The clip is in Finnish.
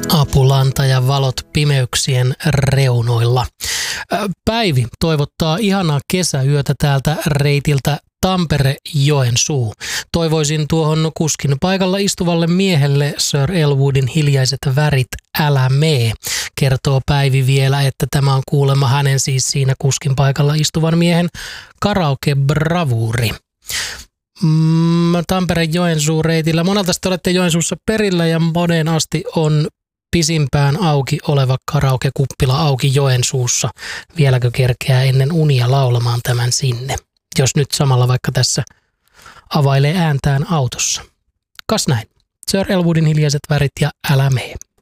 Apulanta ja valot pimeyksien reunoilla. Päivi toivottaa ihanaa kesäyötä täältä reitiltä Tampere-Joensuu. Toivoisin tuohon kuskin paikalla istuvalle miehelle Sir Elwoodin Hiljaiset värit, älä mee. Kertoo Päivi vielä, että tämä on kuulemma hänen siis siinä kuskin paikalla istuvan miehen karaoke-bravuuri. Tampere-Joensuu reitillä. Monelta te olette Joensuussa perillä ja moneen asti on pisimpään auki oleva karaoke-kuppila auki Joensuussa. Vieläkö kerkeää ennen unia laulamaan tämän sinne? Jos nyt samalla vaikka tässä availee ääntään autossa. Kas näin. Sir Elwoodin Hiljaiset värit ja älä mee.